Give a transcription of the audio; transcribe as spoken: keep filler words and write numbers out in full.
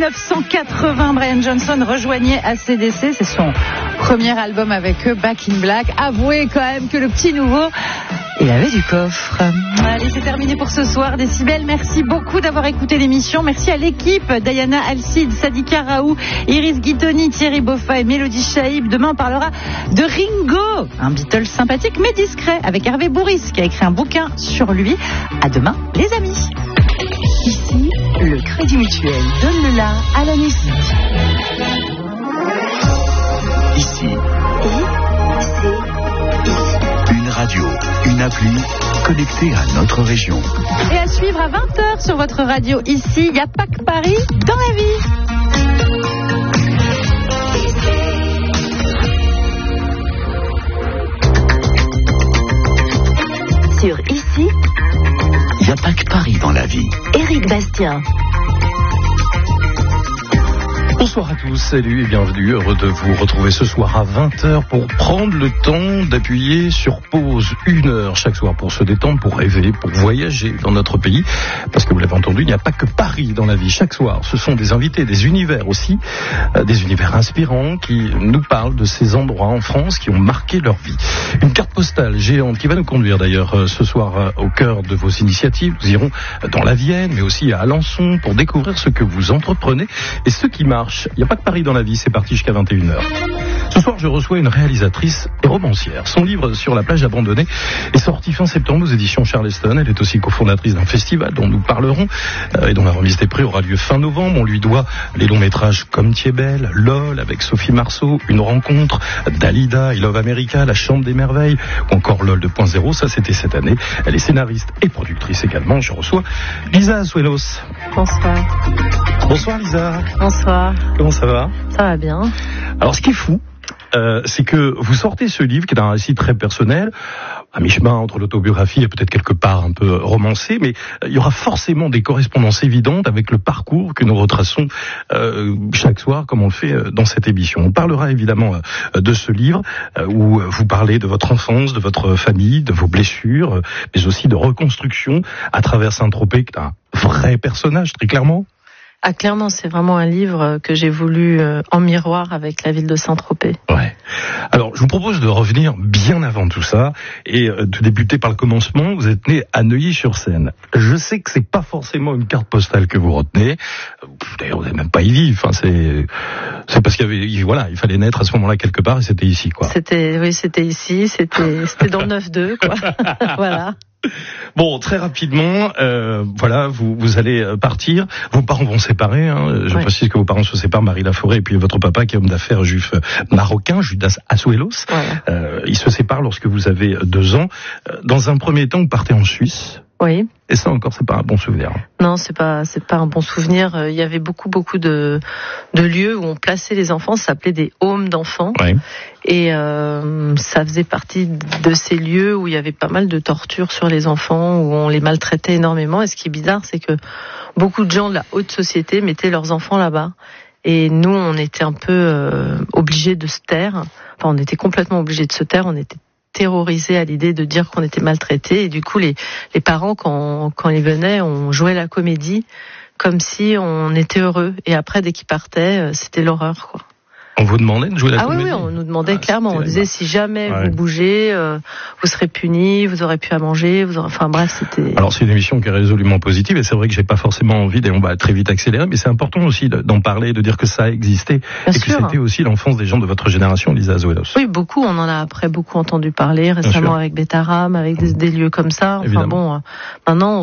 dix-neuf cent quatre-vingts, Brian Johnson rejoignait A C D C. C'est son premier album avec eux, Back in Black. Avouez quand même que le petit nouveau, il avait du coffre. Allez, c'est terminé pour ce soir. Décibel, merci beaucoup d'avoir écouté l'émission. Merci à l'équipe, Diana Alcide, Sadika Raoult, Iris Guitoni, Thierry Boffa et Mélodie Chaïb. Demain, on parlera de Ringo, un Beatle sympathique mais discret, avec Hervé Bourris qui a écrit un bouquin sur lui. À demain, les amis. Ici, le Crédit Mutuel donne le la à la musique. Ici. Une radio, une appli connectée à notre région. Et à suivre à vingt heures sur votre radio. Ici, il n'y a pas que Paris dans la vie. Sur Ici, Il n'y a pas que Paris dans la vie. Éric Bastien. Bonsoir à tous, salut et bienvenue, heureux de vous retrouver ce soir à vingt heures pour prendre le temps d'appuyer sur pause, une heure chaque soir pour se détendre, pour rêver, pour voyager dans notre pays, parce que vous l'avez entendu, il n'y a pas que Paris dans la vie. Chaque soir, ce sont des invités, des univers aussi, euh, des univers inspirants qui nous parlent de ces endroits en France qui ont marqué leur vie. Une carte postale géante qui va nous conduire d'ailleurs euh, ce soir euh, au cœur de vos initiatives. Nous irons dans la Vienne, mais aussi à Alençon pour découvrir ce que vous entreprenez et ce qui marche. Il n'y a pas que Paris dans la vie, c'est parti jusqu'à vingt et une heures. Ce soir, je reçois une réalisatrice et romancière. Son livre Sur la plage abandonnée est sorti fin septembre aux éditions Charleston. Elle est aussi cofondatrice d'un festival dont nous parlerons euh, et dont la remise des prix aura lieu fin novembre. On lui doit les longs métrages Comme tu es belle, LOL avec Sophie Marceau, Une rencontre, Dalida, I Love America, La Chambre des merveilles ou encore LOL deux point zéro. Ça, c'était cette année. Elle est scénariste et productrice également. Je reçois Lisa Azuelos. Bonsoir. Bonsoir Lisa. Bonsoir. Comment ça va ? Ça va bien. Alors, ce qui est fou, euh, c'est que vous sortez ce livre qui est un récit très personnel, à mi-chemin entre l'autobiographie et peut-être quelque part un peu romancé, mais il y aura forcément des correspondances évidentes avec le parcours que nous retraçons euh, chaque soir, comme on le fait dans cette émission. On parlera évidemment de ce livre euh, où vous parlez de votre enfance, de votre famille, de vos blessures, mais aussi de reconstruction à travers Saint-Tropez, qui est un vrai personnage, très clairement. Ah, clairement, c'est vraiment un livre que j'ai voulu euh, en miroir avec la ville de Saint-Tropez. Ouais. Alors, je vous propose de revenir bien avant tout ça et euh, de débuter par le commencement. Vous êtes né à Neuilly-sur-Seine. Je sais que c'est pas forcément une carte postale que vous retenez. D'ailleurs, vous n'êtes même pas y vivre. Enfin, c'est c'est parce qu'il y avait, voilà, il fallait naître à ce moment-là quelque part et c'était ici, quoi. C'était, oui, c'était ici. C'était, c'était dans le neuf deux, quoi. Voilà. Bon, très rapidement, euh, voilà, vous vous allez partir. Vos parents vont se séparer. Hein. Je ouais. précise que vos parents se séparent, Marie Laforêt et puis votre papa qui est homme d'affaires juif marocain, Judas Azuelos. Ouais. Euh, ils se séparent lorsque vous avez deux ans. Dans un premier temps, vous partez en Suisse. Oui. Et ça encore, c'est pas un bon souvenir. Non, c'est pas, c'est pas un bon souvenir. Il y avait beaucoup, beaucoup de, de lieux où on plaçait les enfants. Ça s'appelait des homes d'enfants. Oui. Et euh, ça faisait partie de ces lieux où il y avait pas mal de tortures sur les enfants, où on les maltraitait énormément. Et ce qui est bizarre, c'est que beaucoup de gens de la haute société mettaient leurs enfants là-bas. Et nous, on était un peu euh, obligés de se taire. Enfin, on était complètement obligés de se taire. On était terrorisés à l'idée de dire qu'on était maltraités. Et du coup, les, les parents, quand, quand ils venaient, on jouait la comédie comme si on était heureux. Et après, dès qu'ils partaient, c'était l'horreur, quoi. On vous demandait de jouer la ah comédie ? Ah oui, oui, on nous demandait ah, clairement. On disait si jamais ouais. vous bougez, euh, vous serez punis, vous aurez plus à manger, vous aurez... enfin bref, c'était... Alors c'est une émission qui est résolument positive et c'est vrai que j'ai pas forcément envie, et on va très vite accélérer, mais c'est important aussi d'en parler, de dire que ça a existé Bien et sûr. que c'était aussi l'enfance des gens de votre génération, Lisa Azuelos. Oui, beaucoup, on en a après beaucoup entendu parler, récemment avec Betaram, avec des, des lieux comme ça. Enfin Évidemment. bon, euh, maintenant...